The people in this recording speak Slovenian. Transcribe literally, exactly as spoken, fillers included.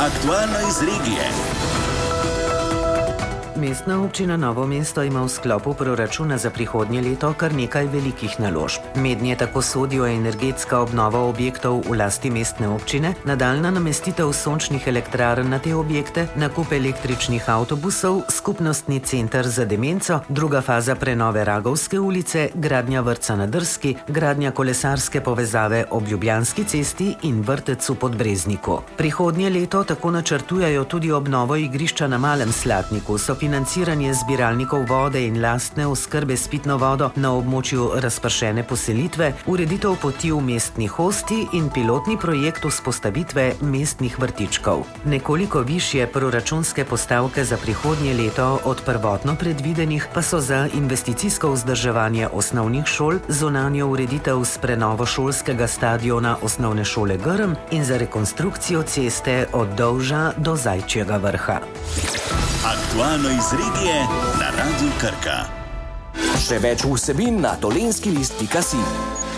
Aktualno iz regije. Mestna občina Novo mesto ima v sklopu proračuna za prihodnje leto kar nekaj velikih naložb. Mednje tako sodijo energetska obnova objektov v lasti mestne občine, nadaljnja namestitev sončnih elektrarn na te objekte, nakup električnih avtobusov, skupnostni center za demenco, druga faza prenove Ragovske ulice, gradnja vrtca na Drski, gradnja kolesarske povezave ob Ljubljanski cesti in vrtec v Podbrezniku. Prihodnje leto tako načrtujajo tudi obnovo igrišča na Malem Slatniku, financiranje zbiralnikov vode in lastne oskrbe s pitno vodo na območju razpršene poselitve, ureditev poti v mestni hosti in pilotni projekt vzpostavitve mestnih vrtičkov. Nekoliko višje proračunske postavke za prihodnje leto od prvotno predvidenih pa so za investicijsko vzdrževanje osnovnih šol, zunanjo ureditev s prenovo šolskega stadiona osnovne šole Grm in za rekonstrukcijo ceste od Dovža do Zajčjega Vrha. Aktualno iz regije na Radiu Krka. Še več vsebin na dolenski list pika si.